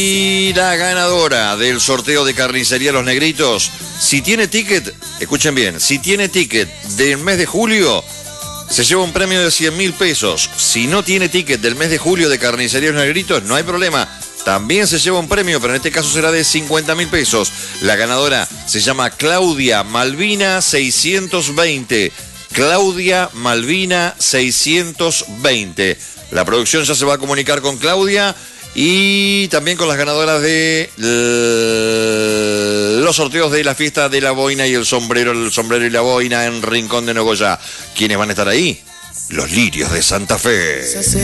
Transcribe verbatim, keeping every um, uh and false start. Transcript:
Y la ganadora del sorteo de Carnicería Los Negritos, si tiene ticket, escuchen bien, si tiene ticket del mes de julio, se lleva un premio de cien mil pesos. Si no tiene ticket del mes de julio de Carnicería Los Negritos, no hay problema. También se lleva un premio, pero en este caso será de cincuenta mil pesos. La ganadora se llama Claudia Malvina seiscientos veinte. Claudia Malvina seiscientos veinte. La producción ya se va a comunicar con Claudia y también con las ganadoras de los sorteos de la fiesta de la boina y el sombrero, el sombrero y la boina en Rincón de Nogoyá. ¿Quiénes van a estar ahí? Los Lirios de Santa Fe.